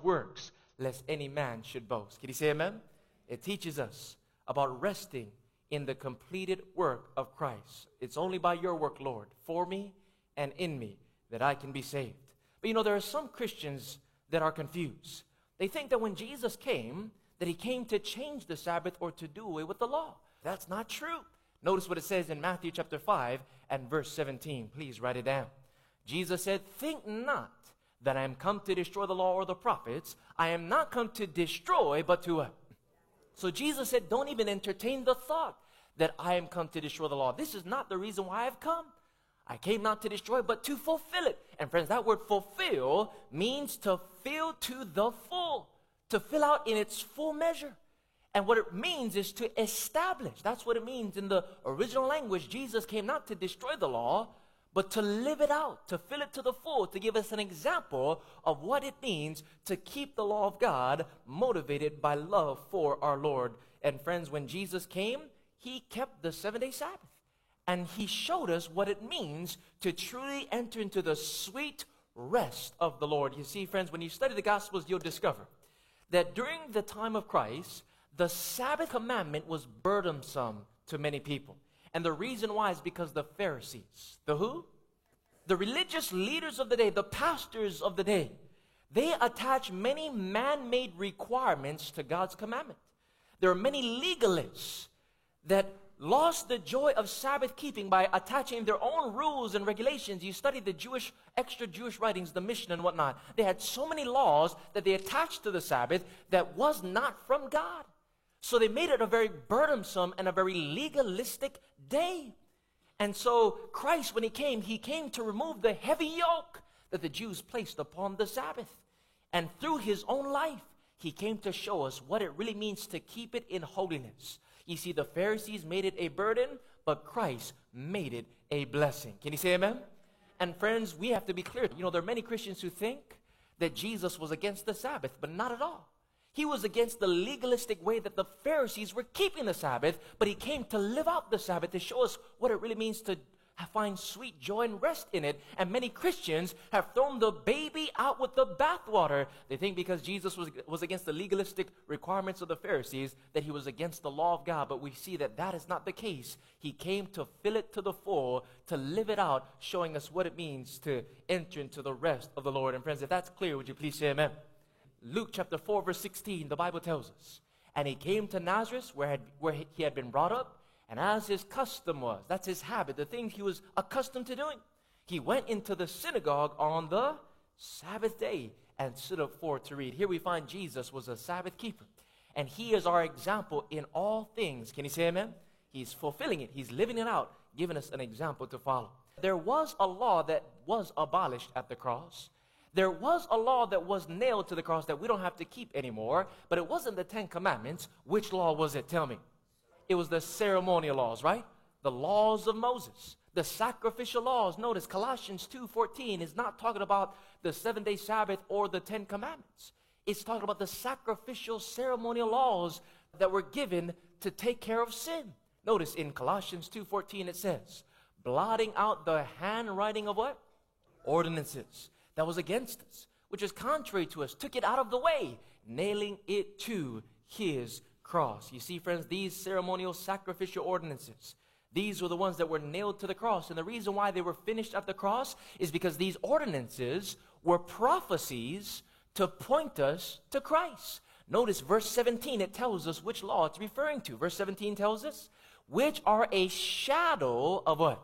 works, lest any man should boast. Can you say amen? It teaches us about resting in the completed work of Christ. It's only by your work, Lord, for me and in me, that I can be saved. But you know, there are some Christians that are confused. They think that when Jesus came, that he came to change the Sabbath or to do away with the law. That's not true. Notice what it says in Matthew chapter 5 and verse 17. Please write it down. Jesus said, "Think not that I am come to destroy the law or the prophets. I am not come to destroy, but to what?" So Jesus said, don't even entertain the thought that I am come to destroy the law. This is not the reason why I've come. I came not to destroy, but to fulfill it. And friends, that word fulfill means to fill to the full, to fill out in its full measure. And what it means is to establish. That's what it means in the original language. Jesus came not to destroy the law, but to live it out, to fill it to the full, to give us an example of what it means to keep the law of God motivated by love for our Lord. And friends, when Jesus came, he kept the 7-day Sabbath. And he showed us what it means to truly enter into the sweet rest of the Lord. You see, friends, when you study the Gospels, you'll discover that during the time of Christ, the Sabbath commandment was burdensome to many people. And the reason why is because the Pharisees, the who? The religious leaders of the day, the pastors of the day, they attach many man-made requirements to God's commandment. There are many legalists that lost the joy of Sabbath keeping by attaching their own rules and regulations. You study the extra Jewish writings, the Mishnah and whatnot. They had so many laws that they attached to the Sabbath that was not from God. So they made it a very burdensome and a very legalistic day. And so Christ, when he came to remove the heavy yoke that the Jews placed upon the Sabbath. And through his own life, he came to show us what it really means to keep it in holiness. You see, the Pharisees made it a burden, but Christ made it a blessing. Can you say amen? And friends, we have to be clear. You know, there are many Christians who think that Jesus was against the Sabbath, but not at all. He was against the legalistic way that the Pharisees were keeping the Sabbath, but he came to live out the Sabbath to show us what it really means to find sweet joy and rest in it. And many Christians have thrown the baby out with the bathwater. They think because Jesus was against the legalistic requirements of the Pharisees that he was against the law of God. But we see that that is not the case. He came to fill it to the full, to live it out, showing us what it means to enter into the rest of the Lord. And friends, if that's clear, would you please say amen? Luke chapter 4 verse 16, the Bible tells us, and he came to Nazareth where he had been brought up, and as his custom was, that's his habit, the thing he was accustomed to doing, he went into the synagogue on the Sabbath day and stood up for to read. Here we find Jesus was a Sabbath keeper, and he is our example in all things. Can you say amen? He's fulfilling it. He's living it out, giving us an example to follow. There was a law that was abolished at the cross. There was a law that was nailed to the cross that we don't have to keep anymore, but it wasn't the 10 Commandments. Which law was it? Tell me. It was the ceremonial laws, right? The laws of Moses, the sacrificial laws. Notice Colossians 2:14 is not talking about the 7-day Sabbath or the 10 Commandments. It's talking about the sacrificial ceremonial laws that were given to take care of sin. Notice in Colossians 2:14 it says, blotting out the handwriting of what? Ordinances that was against us, which is contrary to us, took it out of the way, nailing it to his cross. You see, friends, these ceremonial sacrificial ordinances, these were the ones that were nailed to the cross. And the reason why they were finished at the cross is because these ordinances were prophecies to point us to Christ. Notice verse 17, it tells us which law it's referring to. Verse 17 tells us, which are a shadow of what?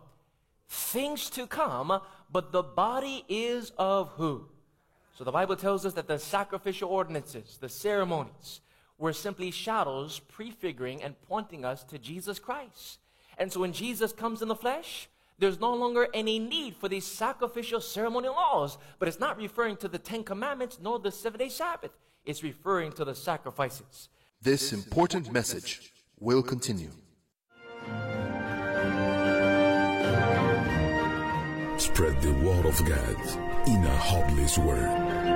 Things to come, but the body is of who? So the Bible tells us that the sacrificial ordinances, the ceremonies, were simply shadows prefiguring and pointing us to Jesus Christ. And so when Jesus comes in the flesh, there's no longer any need for these sacrificial ceremonial laws, but it's not referring to the 10 Commandments nor the 7-day Sabbath. It's referring to the sacrifices. This important message will continue. Spread the word of God in a hopeless world.